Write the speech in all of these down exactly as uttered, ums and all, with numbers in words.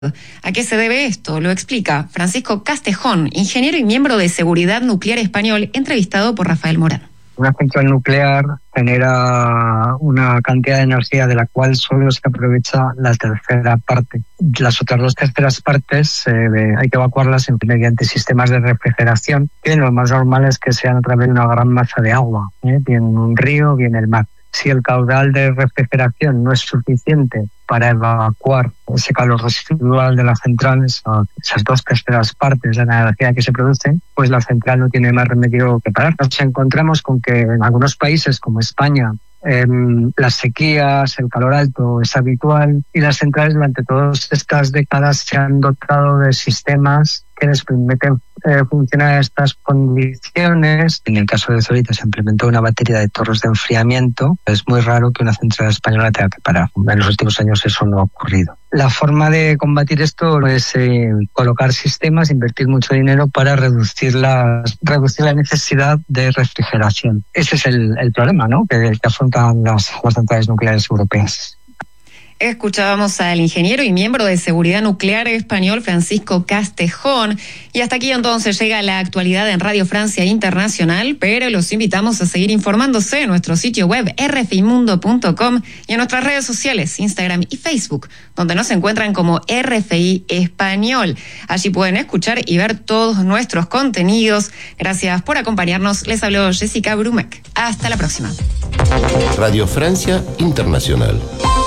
¿A qué se debe esto? Lo explica Francisco Castejón, ingeniero y miembro de Seguridad Nuclear Español, entrevistado por Rafael Morán. Una central nuclear genera una cantidad de energía de la cual solo se aprovecha la tercera parte. Las otras dos terceras partes eh, hay que evacuarlas mediante sistemas de refrigeración, que lo más normal es que sean a través de una gran masa de agua, ¿eh? bien un río, bien el mar. Si el caudal de refrigeración no es suficiente para evacuar ese calor residual de la central, esas dos terceras partes de la energía que se produce, pues la central no tiene más remedio que parar. Nos encontramos con que en algunos países como España, eh, las sequías, el calor alto es habitual y las centrales durante todas estas décadas se han dotado de sistemas que les permiten eh, funcionar en estas condiciones. En el caso de Zorita se implementó una batería de torres de enfriamiento. Es muy raro que una central española tenga que parar. En los últimos años eso no ha ocurrido. La forma de combatir esto es eh, colocar sistemas, invertir mucho dinero para reducir la, reducir la necesidad de refrigeración. Ese es el, el problema, ¿no?, que, que afrontan las, las centrales nucleares europeas. Escuchábamos al ingeniero y miembro de Seguridad Nuclear Español, Francisco Castejón. Y hasta aquí entonces llega la actualidad en Radio Francia Internacional, pero los invitamos a seguir informándose en nuestro sitio web erre efe i mundo punto com y en nuestras redes sociales, Instagram y Facebook, donde nos encuentran como R F I Español. Allí pueden escuchar y ver todos nuestros contenidos. Gracias por acompañarnos. Les habló Jessica Brumek. Hasta la próxima. Radio Francia Internacional.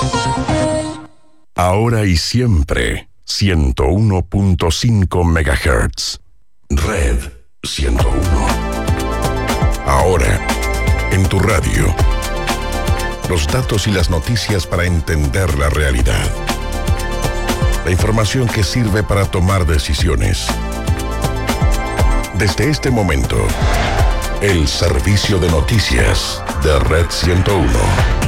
Ahora y siempre, ciento uno punto cinco megahertz. Red ciento uno. Ahora, en tu radio. Los datos y las noticias para entender la realidad. La información que sirve para tomar decisiones. Desde este momento, el servicio de noticias de Red ciento uno.